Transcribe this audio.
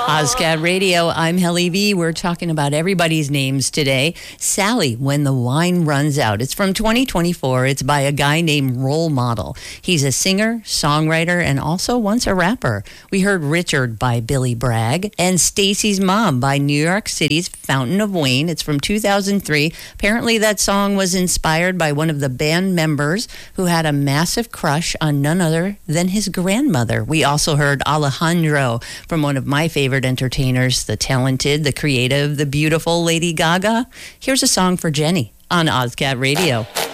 Ozcat Radio, I'm Helly V. We're talking about everybody's names today. Sally, When the Wine Runs Out. It's from 2024. It's by a guy named Role Model. He's a singer, songwriter, and also once a rapper. We heard Richard by Billy Bragg and Stacy's Mom by New York City's Fountain of Wayne. It's from 2003. Apparently that song was inspired by one of the band members who had a massive crush on none other than his grandmother. We also heard Alejandro from one of my favorite entertainers, the talented, the creative, the beautiful Lady Gaga. Here's a song for Jenny on Ozcat Radio.